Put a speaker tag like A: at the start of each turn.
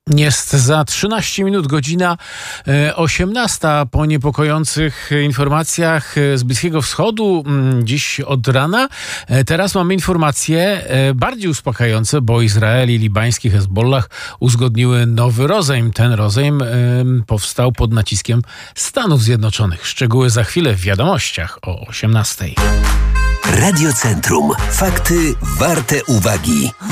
A: Jest za 13 minut, godzina 18. Po niepokojących informacjach z Bliskiego Wschodu dziś od rana. Teraz mamy informacje bardziej uspokajające, bo Izrael i libański Hezbollah uzgodniły nowy rozejm. Ten rozejm powstał pod naciskiem Stanów Zjednoczonych. Szczegóły za chwilę w wiadomościach o 18.
B: Radio Centrum. Fakty warte uwagi.